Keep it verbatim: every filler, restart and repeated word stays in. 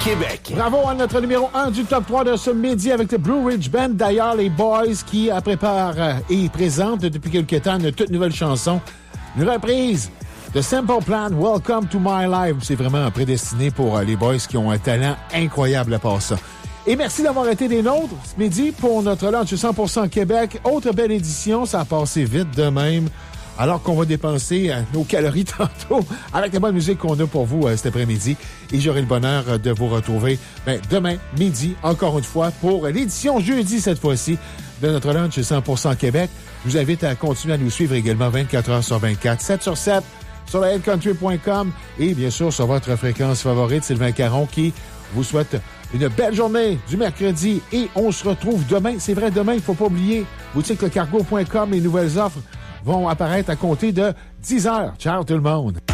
Québec. Bravo à notre numéro un du top trois de ce midi avec le Blue Ridge Band. D'ailleurs, les Boys qui euh, préparent et présentent depuis quelques temps une toute nouvelle chanson. Une reprise de Simple Plan, Welcome to My Life. C'est vraiment prédestiné pour euh, les Boys qui ont un talent incroyable à part ça. Et merci d'avoir été des nôtres ce midi pour notre lunch cent pour cent Québec. Autre belle édition, ça a passé vite de même. Alors qu'on va dépenser euh, nos calories tantôt avec la bonne musique qu'on a pour vous euh, cet après-midi. Et j'aurai le bonheur euh, de vous retrouver ben, demain midi, encore une fois, pour l'édition jeudi cette fois-ci de notre lunch cent pour cent Québec. Je vous invite à continuer à nous suivre également vingt-quatre heures sur vingt-quatre, sept sur sept, sur la head country point com et bien sûr sur votre fréquence favorite, Sylvain Caron qui vous souhaite une belle journée du mercredi et on se retrouve demain. C'est vrai, demain, il ne faut pas oublier, boutique le cargo point com, les nouvelles offres vont apparaître à compter de dix heures. Ciao tout le monde!